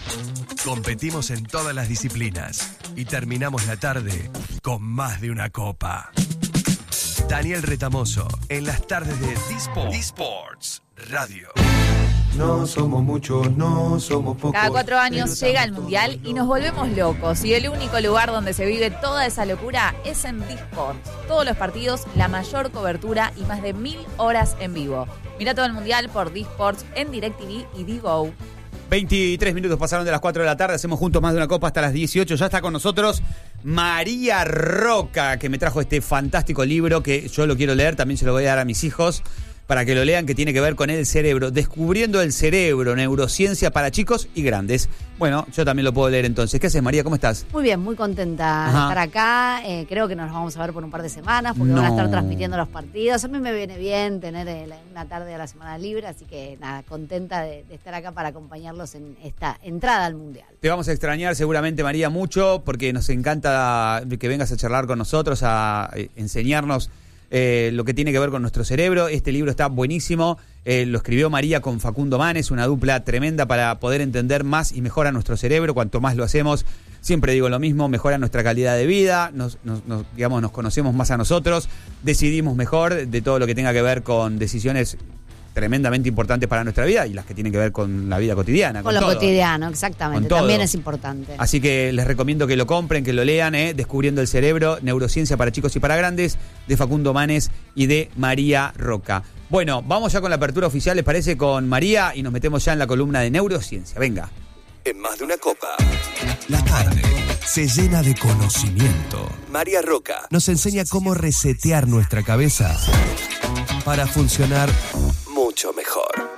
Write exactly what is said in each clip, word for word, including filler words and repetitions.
Competimos en todas las disciplinas y terminamos la tarde con más de una copa. Daniel Retamoso en las tardes de D-Sports. D-Sports Radio. No somos muchos, no somos pocos. Cada cuatro años llega el Mundial y nos volvemos locos. Y el único lugar donde se vive toda esa locura es en D-Sports. Todos los partidos, la mayor cobertura y más de mil horas en vivo. Mira todo el Mundial por D-Sports en DirecTV y D-Go. veintitrés minutos pasaron de las cuatro de la tarde. Hacemos juntos más de una copa hasta las dieciocho. Ya está con nosotros María Roca, que me trajo este fantástico libro que yo lo quiero leer. También se lo voy a dar a mis hijos para que lo lean, que tiene que ver con el cerebro. Descubriendo el cerebro, neurociencia para chicos y grandes. Bueno, yo también lo puedo leer entonces. ¿Qué haces, María? ¿Cómo estás? Muy bien, muy contenta Ajá. de estar acá. Eh, creo que nos vamos a ver por un par de semanas porque No. van a estar transmitiendo los partidos. A mí me viene bien tener eh, la- una tarde a la semana libre, así que nada, contenta de, de estar acá para acompañarlos en esta entrada al Mundial. Te vamos a extrañar seguramente, María, mucho, porque nos encanta que vengas a charlar con nosotros, a eh, enseñarnos eh, lo que tiene que ver con nuestro cerebro. Este libro está buenísimo, eh, lo escribió María con Facundo Manes, una dupla tremenda para poder entender más y mejor a nuestro cerebro. Cuanto más lo hacemos, siempre digo lo mismo, mejora nuestra calidad de vida, nos, nos, nos, digamos, nos conocemos más a nosotros, decidimos mejor de todo lo que tenga que ver con decisiones tremendamente importantes para nuestra vida y las que tienen que ver con la vida cotidiana. Con, Con lo todo. cotidiano, exactamente. Con todo. También es importante. Así que les recomiendo que lo compren, que lo lean, ¿eh? Descubriendo el cerebro, neurociencia para chicos y para grandes, de Facundo Manes y de María Roca. Bueno, vamos ya con la apertura oficial, ¿les parece? Con María y nos metemos ya en la columna de neurociencia. Venga. En más de una copa. La tarde se llena de conocimiento. María Roca nos enseña cómo resetear nuestra cabeza para funcionar mucho mejor.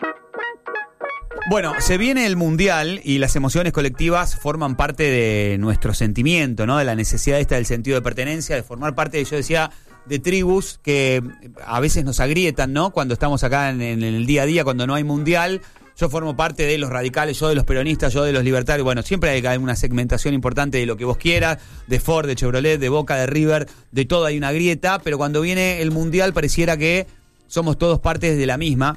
Bueno, se viene el Mundial y las emociones colectivas forman parte de nuestro sentimiento, ¿no? De la necesidad esta del sentido de pertenencia, de formar parte, yo decía, de tribus que a veces nos agrietan, ¿no? Cuando estamos acá en, en el día a día, cuando no hay Mundial. Yo formo parte de los radicales, yo de los peronistas, yo de los libertarios. Bueno, siempre hay una segmentación importante de lo que vos quieras, de Ford, de Chevrolet, de Boca, de River, de todo hay una grieta, pero cuando viene el Mundial pareciera que somos todos partes de la misma.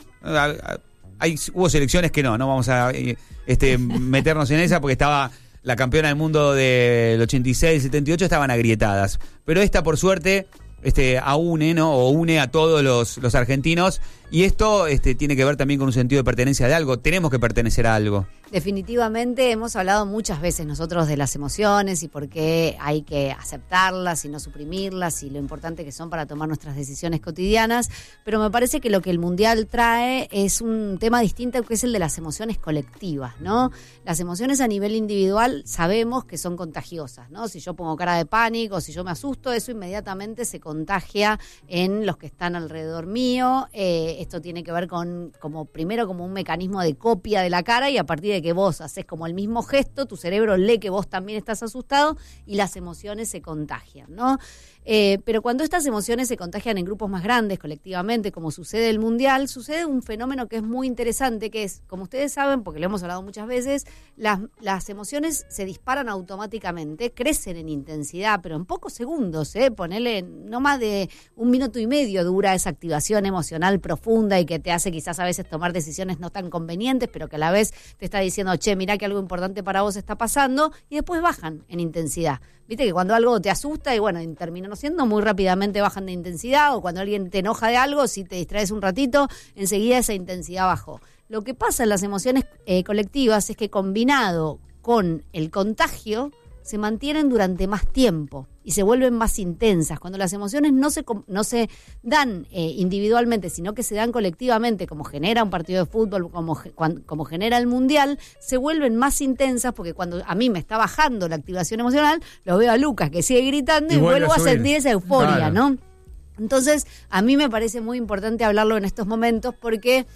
Hay, hubo selecciones que no, no vamos a este, meternos en esa porque estaba la campeona del mundo del ochenta y seis, setenta y ocho, estaban agrietadas. Pero esta, por suerte, este, aúne, ¿no? O une a todos los, los argentinos. Y esto este, tiene que ver también con un sentido de pertenencia de algo. Tenemos que pertenecer a algo. Definitivamente hemos hablado muchas veces nosotros de las emociones y por qué hay que aceptarlas y no suprimirlas y lo importante que son para tomar nuestras decisiones cotidianas, pero me parece que lo que el Mundial trae es un tema distinto que es el de las emociones colectivas, ¿no? Las emociones a nivel individual sabemos que son contagiosas, ¿no? Si yo pongo cara de pánico, si yo me asusto, eso inmediatamente se contagia en los que están alrededor mío. Eh, esto tiene que ver con, como primero, como un mecanismo de copia de la cara y a partir de que vos haces como el mismo gesto, tu cerebro lee que vos también estás asustado y las emociones se contagian, ¿no? Eh, pero cuando estas emociones se contagian en grupos más grandes, colectivamente, como sucede el Mundial, sucede un fenómeno que es muy interesante, que es, como ustedes saben, porque lo hemos hablado muchas veces, las, las emociones se disparan automáticamente, crecen en intensidad, pero en pocos segundos, ¿eh? Ponele, no más de un minuto y medio dura esa activación emocional profunda y que te hace quizás a veces tomar decisiones no tan convenientes, pero que a la vez te está diciendo, che, mirá que algo importante para vos está pasando, y después bajan en intensidad. Viste que cuando algo te asusta y bueno, termina no siendo, muy rápidamente bajan de intensidad, o cuando alguien te enoja de algo, si te distraes un ratito, enseguida esa intensidad bajó. Lo que pasa en las emociones eh, colectivas es que combinado con el contagio, se mantienen durante más tiempo y se vuelven más intensas. Cuando las emociones no se, no se dan eh, individualmente, sino que se dan colectivamente, como genera un partido de fútbol, como, como genera el Mundial, se vuelven más intensas porque cuando a mí me está bajando la activación emocional, lo veo a Lucas que sigue gritando y, y vuelvo a, a sentir esa euforia, claro, ¿no? Entonces, a mí me parece muy importante hablarlo en estos momentos porque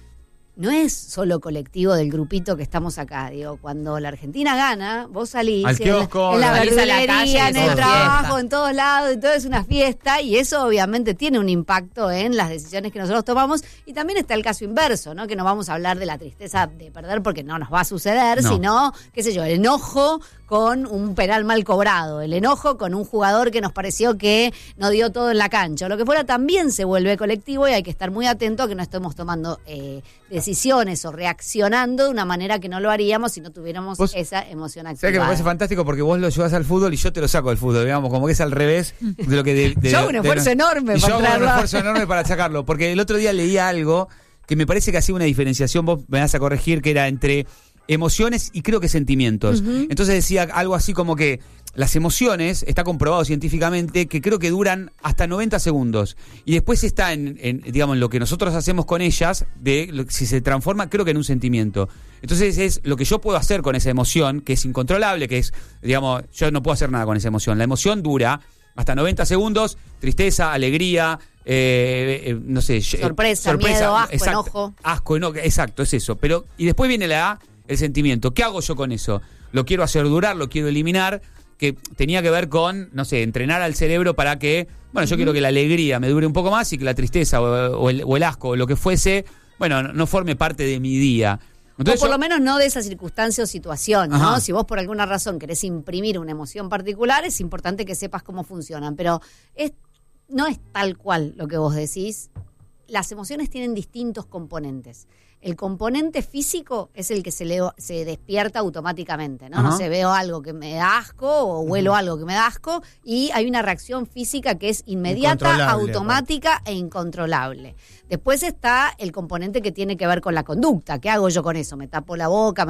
no es solo colectivo del grupito que estamos acá. Digo, cuando la Argentina gana, vos salís al kiosco, en la, en la verdulería, la calle, en el trabajo, fiesta, en todos lados, y todo es una fiesta, y eso obviamente tiene un impacto en las decisiones que nosotros tomamos. Y también está el caso inverso, ¿no? Que no vamos a hablar de la tristeza de perder porque no nos va a suceder, no. sino, qué sé yo, el enojo con un penal mal cobrado, el enojo con un jugador que nos pareció que no dio todo en la cancha, o lo que fuera, también se vuelve colectivo y hay que estar muy atento a que no estemos tomando eh, decisiones decisiones o reaccionando de una manera que no lo haríamos si no tuviéramos ¿Vos? esa emoción O activada. sea que me parece fantástico porque vos lo llevas al fútbol y yo te lo saco del fútbol, digamos, como que es al revés de lo que... De, de, Yo hago un de- esfuerzo de- enorme y para yo hago un traerlo. esfuerzo enorme para sacarlo, porque el otro día leí algo que me parece que hacía una diferenciación, vos me vas a corregir, que era entre emociones y creo que sentimientos. Ujú. Entonces decía algo así como que las emociones, está comprobado científicamente, que creo que duran hasta noventa segundos. Y después está en, en, digamos, lo que nosotros hacemos con ellas, de lo- si se transforma, creo que en un sentimiento. Entonces es lo que yo puedo hacer con esa emoción, que es incontrolable, que es, digamos, yo no puedo hacer nada con esa emoción. La emoción dura hasta noventa segundos, tristeza, alegría, eh, eh, no sé, Sorpresa, miedo, asco, exacto, enojo. Asco, enojo, exacto, es eso. Pero, y después viene la el sentimiento. ¿Qué hago yo con eso? Lo quiero hacer durar, lo quiero eliminar, que tenía que ver con, no sé, entrenar al cerebro para que, bueno, yo quiero que la alegría me dure un poco más y que la tristeza o, o el, o el asco o lo que fuese, bueno, no, no forme parte de mi día. Entonces, o por yo- lo menos no de esa circunstancia o situación, ¿no? Ajá. Si vos por alguna razón querés imprimir una emoción particular, es importante que sepas cómo funcionan, pero es, no es tal cual lo que vos decís. Las emociones tienen distintos componentes. El componente físico es el que se, le, se despierta automáticamente, ¿no? Ajá. No sé, veo algo que me da asco o huelo algo que me da asco y hay una reacción física que es inmediata, Incontrolable, automática e incontrolable. Después está el componente que tiene que ver con la conducta. ¿Qué hago yo con eso? ¿Me tapo la boca?